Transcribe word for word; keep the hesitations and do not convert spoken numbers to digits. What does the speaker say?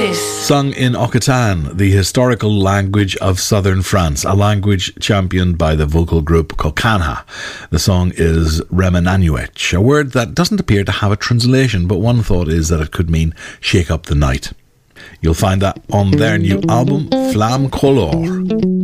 This. Sung in Occitan, the historical language of southern France, a language championed by the vocal group Cocanha. The song is Remenanuet, a word that doesn't appear to have a translation, but one thought is that it could mean shake up the night. You'll find that on their new album, Flamme Color.